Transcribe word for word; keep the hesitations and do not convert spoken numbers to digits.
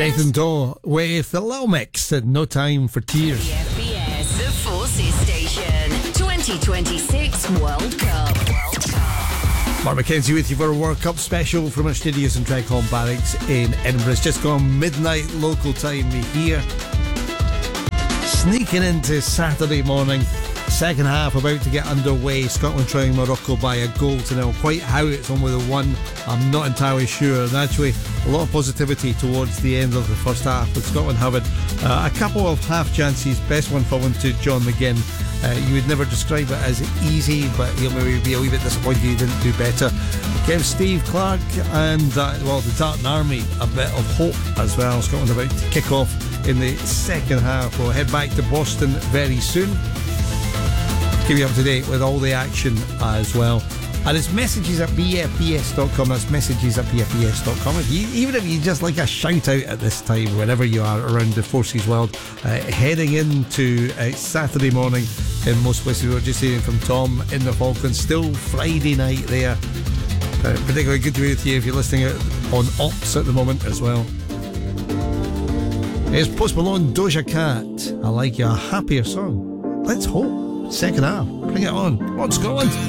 Nathan Dawe with the Little Mix and No Time for Tears. The F B S, the Forces Station, twenty twenty-six World Cup. World Cup. Mark McKenzie with you for a World Cup special from our studios in Dreghorn Barracks in Edinburgh. It's just gone midnight local time here. Sneaking into Saturday morning. Second half about to get underway. Scotland trailing Morocco by a goal to nil. Quite how it's only the one, I'm not entirely sure. And actually, a lot of positivity towards the end of the first half, with Scotland having uh, a couple of half chances. Best one falling to John McGinn. Uh, you would never describe it as easy, but he'll maybe be a wee bit disappointed he didn't do better. Give Steve Clarke and uh, well, the Tartan Army a bit of hope as well. Scotland about to kick off in the second half. We'll head back to Boston very soon. Keep you up to date with all the action as well. And it's messages at b f b s dot com. That's messages at b f b s dot com. If you, even if you just like a shout out at this time, wherever you are around the Forces world, uh, heading into uh, Saturday morning in most places. We were just hearing from Tom in the Falklands. Still Friday night there. Uh, particularly good to be with you if you're listening on Ops at the moment as well. Here's Post Malone, Doja Cat. I like your happier song. Let's hope. Second half. Bring it on. What's going on?